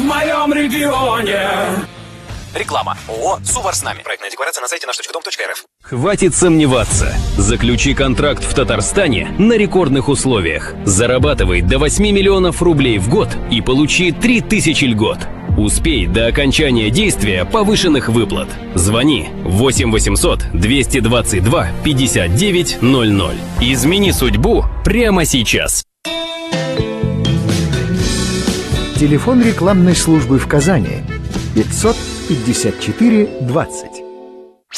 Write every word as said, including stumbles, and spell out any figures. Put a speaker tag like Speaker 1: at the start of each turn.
Speaker 1: моем регионе.
Speaker 2: Реклама. ООО «Сувар с нами». Проектная декларация на сайте наш точка дом точка эр эф.
Speaker 3: Хватит сомневаться. Заключи контракт в Татарстане на рекордных условиях. Зарабатывай до восьми миллионов рублей в год и получи три тысячи льгот. Успей до окончания действия повышенных выплат. Звони восемь восемьсот двести двадцать два пятьдесят девять ноль ноль. Измени судьбу прямо сейчас.
Speaker 4: Телефон рекламной службы в Казани пятьсот пятьдесят четыре двадцать.